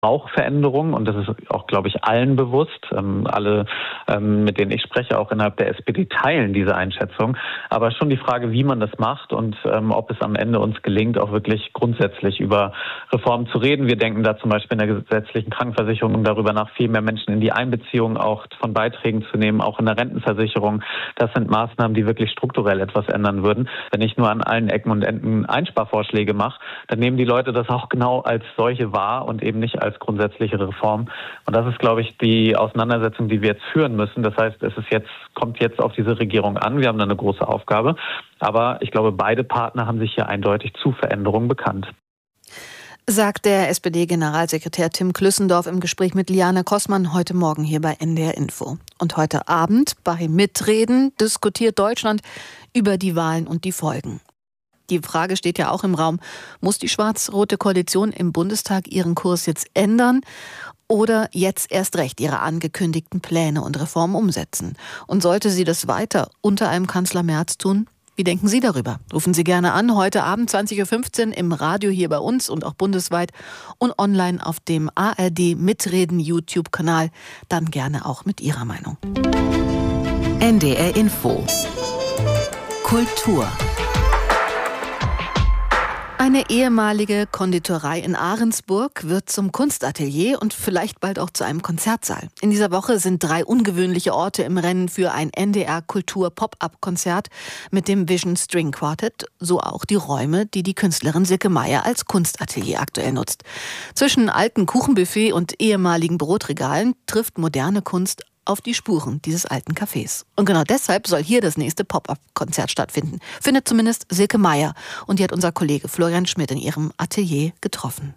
braucht Veränderung und das ist auch, glaube ich, allen bewusst. Alle, mit denen ich spreche, auch innerhalb der SPD, teilen diese Einschätzung. Aber schon die Frage, wie man das macht und ob es am Ende uns gelingt, auch wirklich grundsätzlich über Reformen zu reden. Wir denken da zum Beispiel in der gesetzlichen Krankenversicherung darüber nach, viel mehr Menschen in die Einbeziehung auch von Beiträgen zu nehmen, auch in der Rentenversicherung. Das sind Maßnahmen, die wirklich strukturell etwas ändern würden. Wenn ich nur an allen Ecken und Enden Einsparvorschläge mache, dann nehmen die Leute das auch genau als solche wahr und eben nicht als grundsätzliche Reform. Und das ist, glaube ich, die Auseinandersetzung, die wir jetzt führen müssen. Das heißt, kommt jetzt auf diese Regierung an. Wir haben da eine große Aufgabe. Aber ich glaube, beide Partner haben sich hier eindeutig zu Veränderungen bekannt. Sagt der SPD-Generalsekretär Tim Klüssendorf im Gespräch mit Liane Kossmann heute Morgen hier bei NDR Info. Und heute Abend bei Mitreden diskutiert Deutschland über die Wahlen und die Folgen. Die Frage steht ja auch im Raum, muss die schwarz-rote Koalition im Bundestag ihren Kurs jetzt ändern oder jetzt erst recht ihre angekündigten Pläne und Reformen umsetzen? Und sollte sie das weiter unter einem Kanzler Merz tun? Wie denken Sie darüber? Rufen Sie gerne an, heute Abend 20.15 Uhr im Radio hier bei uns und auch bundesweit und online auf dem ARD Mitreden YouTube-Kanal. Dann gerne auch mit Ihrer Meinung. NDR Info. Kultur. Eine ehemalige Konditorei in Ahrensburg wird zum Kunstatelier und vielleicht bald auch zu einem Konzertsaal. In dieser Woche sind 3 ungewöhnliche Orte im Rennen für ein NDR-Kultur-Pop-Up-Konzert mit dem Vision String Quartet, so auch die Räume, die die Künstlerin Silke Meier als Kunstatelier aktuell nutzt. Zwischen altem Kuchenbuffet und ehemaligen Brotregalen trifft moderne Kunst auf die Spuren dieses alten Cafés. Und genau deshalb soll hier das nächste Pop-Up-Konzert stattfinden. Findet zumindest Silke Meier. Und die hat unser Kollege Florian Schmidt in ihrem Atelier getroffen.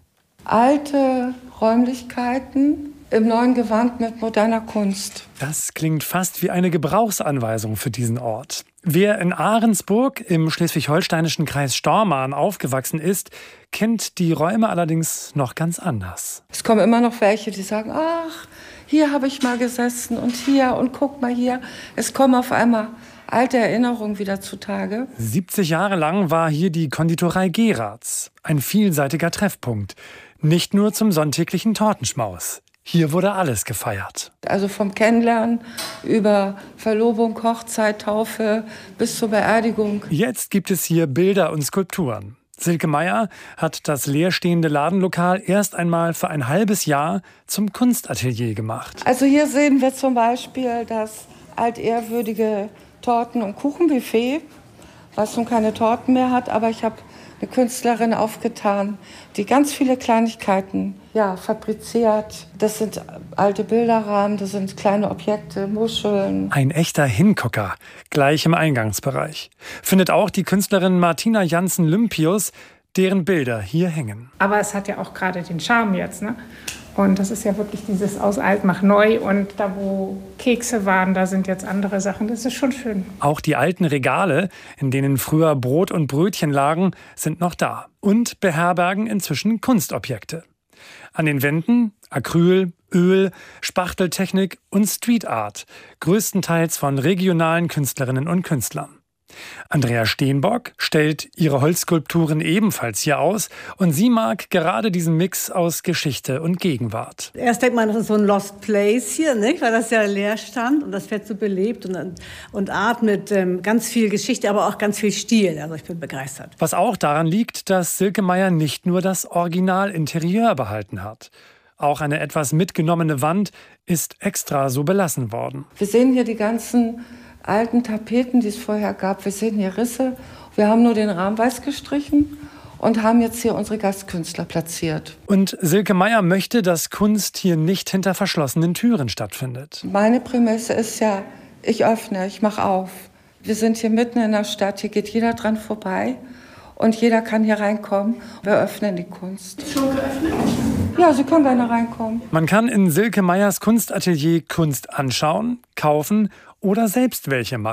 Alte Räumlichkeiten im neuen Gewand mit moderner Kunst. Das klingt fast wie eine Gebrauchsanweisung für diesen Ort. Wer in Ahrensburg im schleswig-holsteinischen Kreis Stormarn aufgewachsen ist, kennt die Räume allerdings noch ganz anders. Es kommen immer noch welche, die sagen, ach, hier habe ich mal gesessen und hier und guck mal hier. Es kommen auf einmal alte Erinnerungen wieder zutage. 70 Jahre lang war hier die Konditorei Geratz. Ein vielseitiger Treffpunkt. Nicht nur zum sonntäglichen Tortenschmaus. Hier wurde alles gefeiert. Also vom Kennenlernen über Verlobung, Hochzeit, Taufe bis zur Beerdigung. Jetzt gibt es hier Bilder und Skulpturen. Silke Meier hat das leerstehende Ladenlokal erst einmal für ein halbes Jahr zum Kunstatelier gemacht. Also hier sehen wir zum Beispiel das altehrwürdige Torten- und Kuchenbuffet, was nun keine Torten mehr hat, aber ich habe eine Künstlerin aufgetan, die ganz viele Kleinigkeiten fabriziert. Das sind alte Bilderrahmen, das sind kleine Objekte, Muscheln. Ein echter Hingucker, gleich im Eingangsbereich. Findet auch die Künstlerin Martina Janssen-Lympius, deren Bilder hier hängen. Aber es hat ja auch gerade den Charme jetzt, ne? Und das ist ja wirklich dieses aus alt mach neu. Und da, wo Kekse waren, da sind jetzt andere Sachen. Das ist schon schön. Auch die alten Regale, in denen früher Brot und Brötchen lagen, sind noch da. Und beherbergen inzwischen Kunstobjekte. An den Wänden Acryl, Öl, Spachteltechnik und Street Art. Größtenteils von regionalen Künstlerinnen und Künstlern. Andrea Steenbock stellt ihre Holzskulpturen ebenfalls hier aus und sie mag gerade diesen Mix aus Geschichte und Gegenwart. Erst denkt man, das ist so ein Lost Place hier, nicht? Weil das ja leer stand und das wird so belebt und Art mit ganz viel Geschichte, aber auch ganz viel Stil. Also ich bin begeistert. Was auch daran liegt, dass Silke Meier nicht nur das Originalinterieur behalten hat. Auch eine etwas mitgenommene Wand ist extra so belassen worden. Wir sehen hier die ganzen alten Tapeten, die es vorher gab. Wir sehen hier Risse. Wir haben nur den Rahmen weiß gestrichen und haben jetzt hier unsere Gastkünstler platziert. Und Silke Meier möchte, dass Kunst hier nicht hinter verschlossenen Türen stattfindet. Meine Prämisse ist ja, ich öffne, ich mache auf. Wir sind hier mitten in der Stadt, hier geht jeder dran vorbei und jeder kann hier reinkommen. Wir öffnen die Kunst. Ist schon geöffnet? Ja, Sie können gerne reinkommen. Man kann in Silke Meiers Kunstatelier Kunst anschauen, kaufen oder selbst welche machen.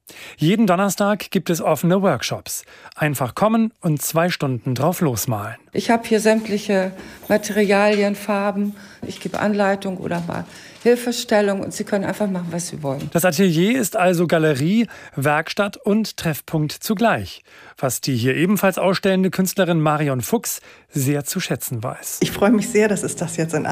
Jeden Donnerstag gibt es offene Workshops. Einfach kommen und 2 Stunden drauf losmalen. Ich habe hier sämtliche Materialien, Farben. Ich gebe Anleitung oder mal Hilfestellung und Sie können einfach machen, was Sie wollen. Das Atelier ist also Galerie, Werkstatt und Treffpunkt zugleich, was die hier ebenfalls ausstellende Künstlerin Marion Fuchs sehr zu schätzen weiß. Ich freue mich sehr, dass es das jetzt in